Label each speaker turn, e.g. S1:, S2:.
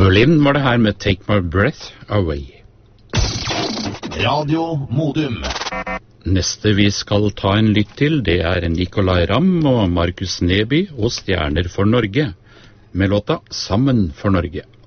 S1: Berlin var det her med Take My Breath Away.
S2: Radio Modum.
S1: Neste vi skal ta en lytt til, det er Nicolai Ramm og Markus Neby og Stjerner for Norge, med låta Sammen for Norge.